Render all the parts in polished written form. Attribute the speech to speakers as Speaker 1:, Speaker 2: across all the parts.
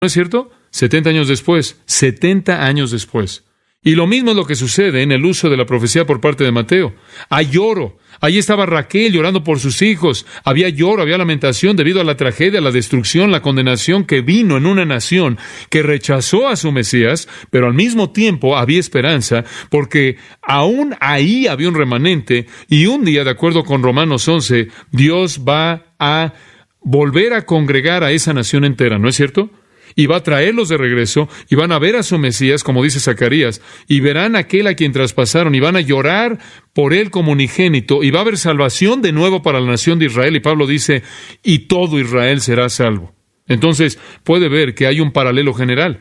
Speaker 1: ¿No es cierto? 70 años después. 70 años después. Y lo mismo es lo que sucede en el uso de la profecía por parte de Mateo. Hay lloro. Allí estaba Raquel llorando por sus hijos. Había lloro, había lamentación debido a la tragedia, la destrucción, la condenación que vino en una nación que rechazó a su Mesías, pero al mismo tiempo había esperanza, porque aún ahí había un remanente, y un día, de acuerdo con Romanos 11, Dios va a volver a congregar a esa nación entera, ¿no es cierto? Y va a traerlos de regreso, y van a ver a su Mesías, como dice Zacarías, y verán a aquel a quien traspasaron, y van a llorar por él como unigénito, y va a haber salvación de nuevo para la nación de Israel, y Pablo dice, y todo Israel será salvo. Entonces, puede ver que hay un paralelo general,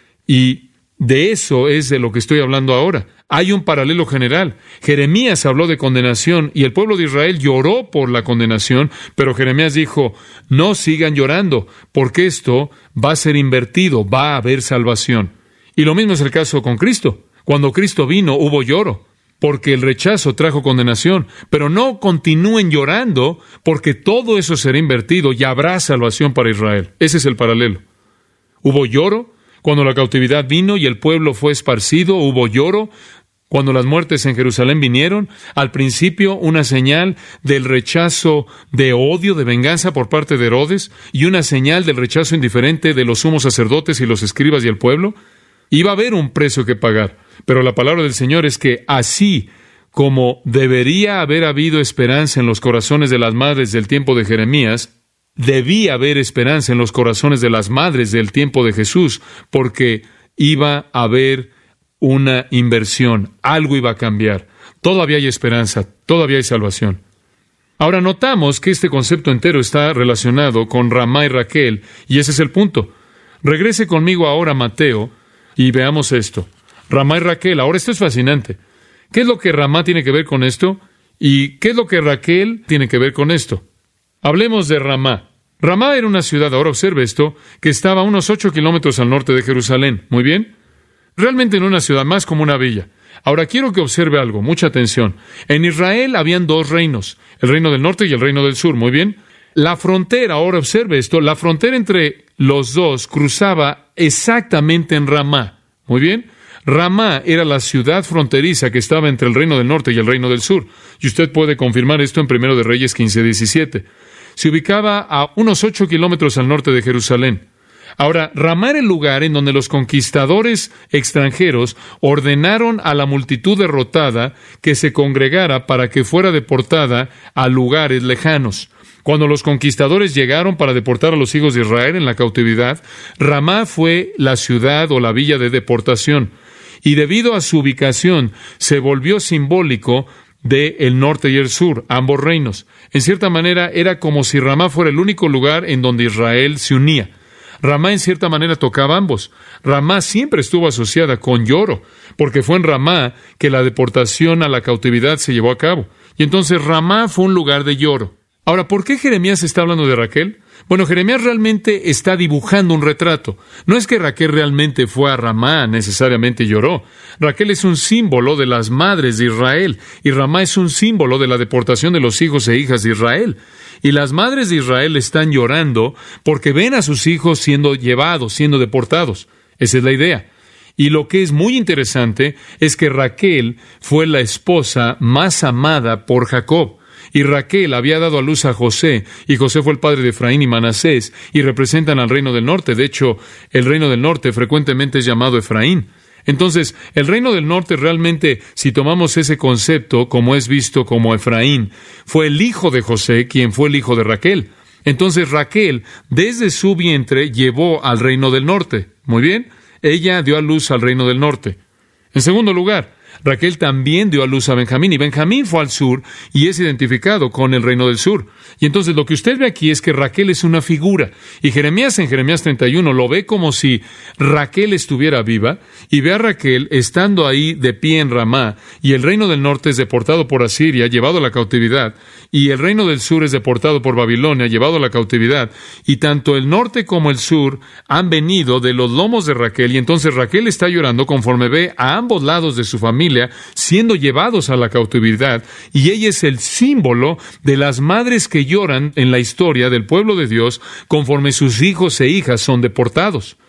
Speaker 1: y de eso es de lo que estoy hablando ahora. Hay un paralelo general. Jeremías habló de condenación y el pueblo de Israel lloró por la condenación, pero Jeremías dijo, no sigan llorando, porque esto va a ser invertido, va a haber salvación. Y lo mismo es el caso con Cristo. Cuando Cristo vino, hubo lloro, porque el rechazo trajo condenación, pero no continúen llorando, porque todo eso será invertido y habrá salvación para Israel. Ese es el paralelo. Hubo lloro cuando la cautividad vino y el pueblo fue esparcido, hubo lloro. Cuando las muertes en Jerusalén vinieron, al principio una señal del rechazo de odio, de venganza por parte de Herodes, y una señal del rechazo indiferente de los sumos sacerdotes y los escribas y el pueblo. Iba a haber un precio que pagar, pero la palabra del Señor es que así como debería haber habido esperanza en los corazones de las madres del tiempo de Jeremías, debía haber esperanza en los corazones de las madres del tiempo de Jesús, porque iba a haber una inversión, algo iba a cambiar. Todavía hay esperanza, todavía hay salvación. Ahora notamos que este concepto entero está relacionado con Ramá y Raquel, y ese es el punto. Regrese conmigo ahora a Mateo y veamos esto. Ramá y Raquel, ahora esto es fascinante. ¿Qué es lo que Ramá tiene que ver con esto? ¿Y qué es lo que Raquel tiene que ver con esto? Hablemos de Ramá. Ramá era una ciudad, ahora observe esto, que estaba a unos 8 kilómetros al norte de Jerusalén. ¿Muy bien? Realmente no una ciudad, más como una villa. Ahora quiero que observe algo, mucha atención. En Israel habían dos reinos, el reino del norte y el reino del sur, ¿muy bien? La frontera, ahora observe esto, la frontera entre los dos cruzaba exactamente en Ramá, ¿muy bien? Ramá era la ciudad fronteriza que estaba entre el reino del norte y el reino del sur. Y usted puede confirmar esto en 1 de Reyes 15:17. Se ubicaba a unos 8 kilómetros al norte de Jerusalén. Ahora, Ramá era el lugar en donde los conquistadores extranjeros ordenaron a la multitud derrotada que se congregara para que fuera deportada a lugares lejanos. Cuando los conquistadores llegaron para deportar a los hijos de Israel en la cautividad, Ramá fue la ciudad o la villa de deportación. Y debido a su ubicación, se volvió simbólico del norte y el sur, ambos reinos. En cierta manera, era como si Ramá fuera el único lugar en donde Israel se unía. Ramá en cierta manera tocaba ambos. Ramá siempre estuvo asociada con lloro, porque fue en Ramá que la deportación a la cautividad se llevó a cabo. Y entonces Ramá fue un lugar de lloro. Ahora, ¿por qué Jeremías está hablando de Raquel? Bueno, Jeremías realmente está dibujando un retrato. No es que Raquel realmente fue a Ramá, necesariamente lloró. Raquel es un símbolo de las madres de Israel, y Ramá es un símbolo de la deportación de los hijos e hijas de Israel. Y las madres de Israel están llorando porque ven a sus hijos siendo llevados, siendo deportados. Esa es la idea. Y lo que es muy interesante es que Raquel fue la esposa más amada por Jacob. Y Raquel había dado a luz a José, y José fue el padre de Efraín y Manasés, y representan al reino del norte. De hecho, el reino del norte frecuentemente es llamado Efraín. Entonces, el reino del norte realmente, si tomamos ese concepto, como es visto como Efraín, fue el hijo de José, quien fue el hijo de Raquel. Entonces, Raquel, desde su vientre, llevó al reino del norte. Muy bien, ella dio a luz al reino del norte. En segundo lugar, Raquel también dio a luz a Benjamín, y Benjamín fue al sur y es identificado con el reino del sur. Y entonces lo que usted ve aquí es que Raquel es una figura, y Jeremías en Jeremías 31 lo ve como si Raquel estuviera viva, y ve a Raquel estando ahí de pie en Ramá, y el reino del norte es deportado por Asiria, llevado a la cautividad, y el reino del sur es deportado por Babilonia, llevado a la cautividad, y tanto el norte como el sur han venido de los lomos de Raquel, y entonces Raquel está llorando conforme ve a ambos lados de su familia siendo llevados a la cautividad, y ella es el símbolo de las madres que lloran en la historia del pueblo de Dios conforme sus hijos e hijas son deportados.